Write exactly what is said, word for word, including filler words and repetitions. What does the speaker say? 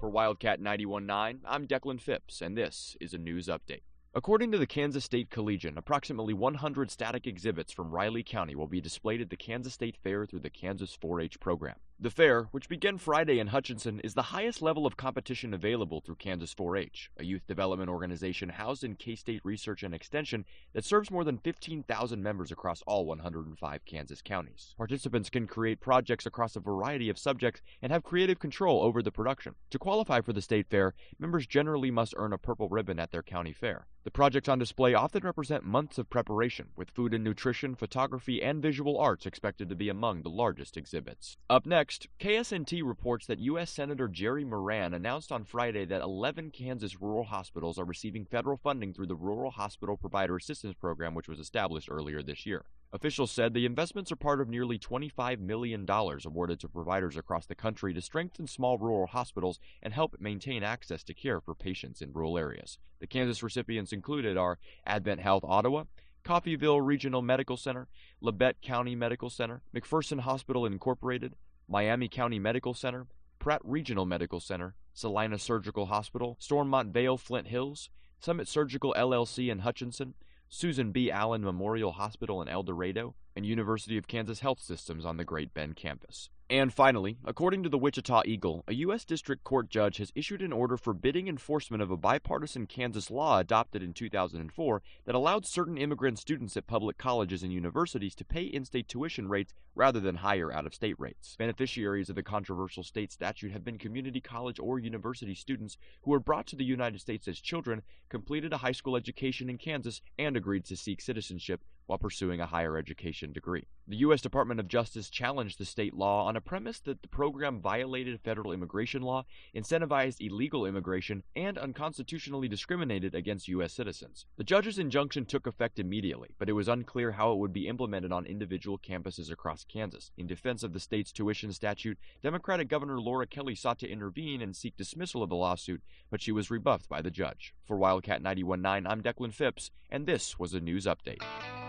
For Wildcat ninety-one point nine, I'm Declan Phipps, and this is a news update. According to the Kansas State Collegian, approximately one hundred static exhibits from Riley County will be displayed at the Kansas State Fair through the Kansas four H program. The fair, which began Friday in Hutchinson, is the highest level of competition available through Kansas four H, a youth development organization housed in K-State Research and Extension that serves more than fifteen thousand members across all one hundred five Kansas counties. Participants can create projects across a variety of subjects and have creative control over the production. To qualify for the state fair, members generally must earn a purple ribbon at their county fair. The projects on display often represent months of preparation, with food and nutrition, photography, and visual arts expected to be among the largest exhibits. Up next, K S N T reports that U S Senator Jerry Moran announced on Friday that eleven Kansas rural hospitals are receiving federal funding through the Rural Hospital Provider Assistance Program, which was established earlier this year. Officials said the investments are part of nearly twenty-five million dollars awarded to providers across the country to strengthen small rural hospitals and help maintain access to care for patients in rural areas. The Kansas recipients included are Advent Health Ottawa, Coffeyville Regional Medical Center, Labette County Medical Center, McPherson Hospital Incorporated, Miami County Medical Center, Pratt Regional Medical Center, Salina Surgical Hospital, Stormont Vale Flint Hills, Summit Surgical L L C in Hutchinson, Susan B. Allen Memorial Hospital in El Dorado, and University of Kansas Health Systems on the Great Bend campus. And finally, according to the Wichita Eagle, a U S District Court judge has issued an order forbidding enforcement of a bipartisan Kansas law adopted in two thousand four that allowed certain immigrant students at public colleges and universities to pay in-state tuition rates rather than higher out-of-state rates. Beneficiaries of the controversial state statute have been community college or university students who were brought to the United States as children, completed a high school education in Kansas, and agreed to seek citizenship while pursuing a higher education degree. The U S Department of Justice challenged the state law on a premise that the program violated federal immigration law, incentivized illegal immigration, and unconstitutionally discriminated against U S citizens. The judge's injunction took effect immediately, but it was unclear how it would be implemented on individual campuses across Kansas. In defense of the state's tuition statute, Democratic Governor Laura Kelly sought to intervene and seek dismissal of the lawsuit, but she was rebuffed by the judge. For Wildcat ninety-one point nine, I'm Declan Phipps, and this was a news update.